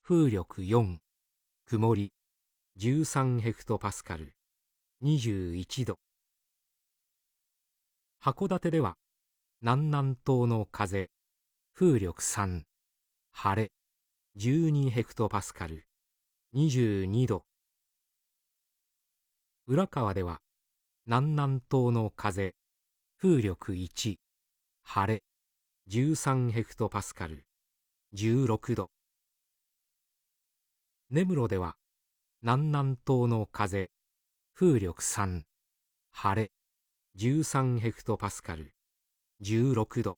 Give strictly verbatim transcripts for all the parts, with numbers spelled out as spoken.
風力よん、曇り、じゅうさんヘクトパスカル、にじゅういちど。函館では、南南東の風、風力さん、晴れ、じゅうにヘクトパスカル、にじゅうにど。浦河では、南南東の風、風力いち、晴れ、じゅうさんヘクトパスカル、じゅうろくど。根室では、南南東の風、風力さん、晴れ、じゅうさんヘクトパスカル、じゅうろくど。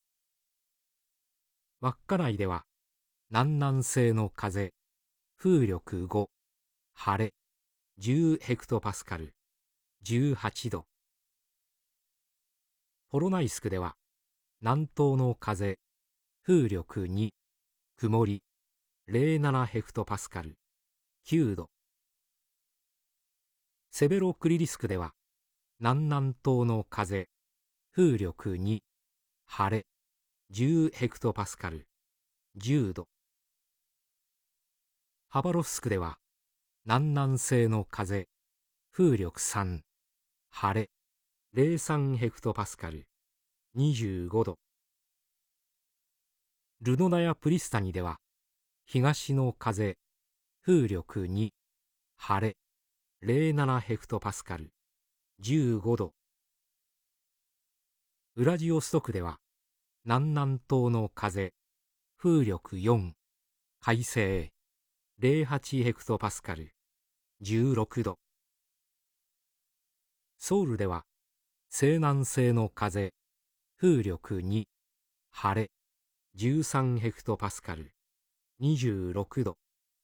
稚内では、南南西の風、風力ご、晴れ、じゅうヘクトパスカル、じゅうはちど。ポロナイスクでは、南東の風、風力に、曇り、ゼロななヘクトパスカル、きゅうど。セベロクリリスクでは、南南東の風、風力に、晴れ、じゅうヘクトパスカル、じゅうど。ハバロフスクでは、南南西の風、風力さん、晴れ、ゼロさんヘクトパスカル、にじゅうごど。ルノナやプリスタニでは、東の風、風力に、晴れ、ゼロななヘクトパスカル、じゅうごど。ウラジオストクでは、南南東の風、風力よん、快晴、ゼロはちヘクトパスカル、じゅうろくど。ソウルでは、西南西の風、風力に、晴れ、じゅうさんヘクトパスカル、にじゅうろくど。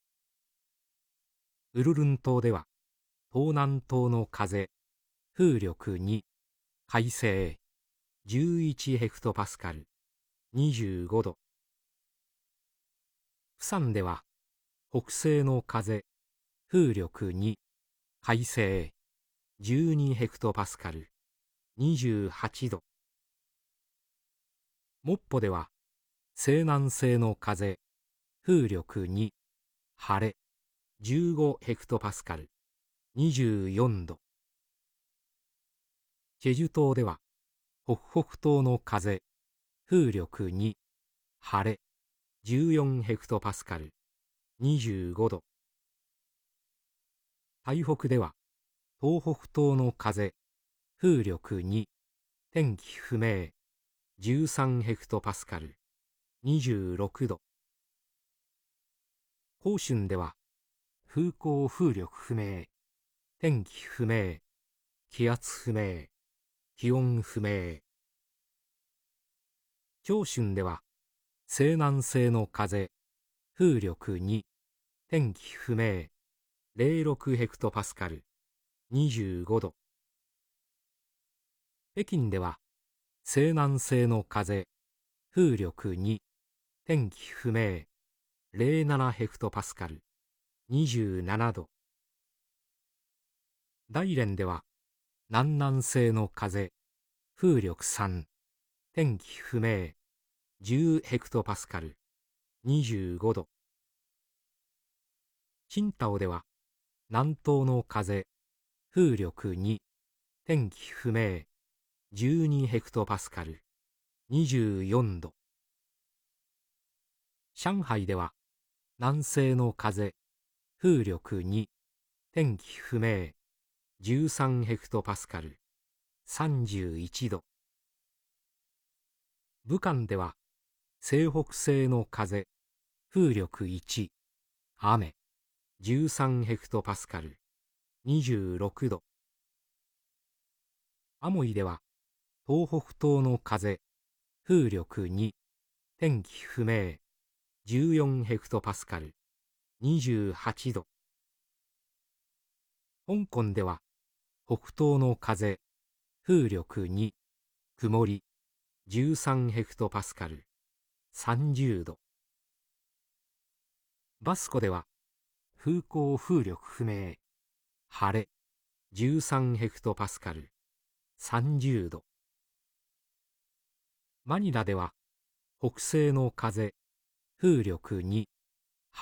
ウルルン島では、東南東の風、風力に、快晴、じゅういちヘクトパスカル、にじゅうごど。プサンでは、北西の風、風力に、快晴、じゅうにヘクトパスカル、にじゅうはちど。モッポでは、西南西の風、風力に、晴れ、じゅうごヘクトパスカル、にじゅうよんど。チェジュ島では、北北東の風、風力に、晴れ、じゅうよんヘクトパスカル、にじゅうごど。台北では、東北東の風、風力に、天気不明、じゅうさんヘクトパスカル、にじゅうろくど。広春では、風向風力不明、天気不明、気圧不明、気温不明。長春では、西南西の風、風力に、天気不明、ゼロろくヘクトパスカル、にじゅうごど。北京では、西南西の風、風力に、天気不明、ゼロななヘクトパスカル、にじゅうななど。大連では、南南西の風、風力さん、天気不明、じゅうヘクトパスカル、にじゅうごど。青島では、南東の風、風力に、天気不明、じゅうにヘクトパスカル、にじゅうよんど。上海では、南西の風、風力に、天気不明、じゅうさんヘクトパスカル、さんじゅういちど。武漢では、西北西の風、風力いち、雨、じゅうさんヘクトパスカル、にじゅうろくど。アモイでは、東北東の風、風力に、天気不明、じゅうよんヘクトパスカル、にじゅうはちど。香港では、北東の風、風力に、曇り、じゅうさんヘクトパスカル、さんじゅうど。バスコでは、風向風力不明、晴れ、じゅうさんヘクトパスカル、さんじゅうど。マニラでは、北西の風、風力に、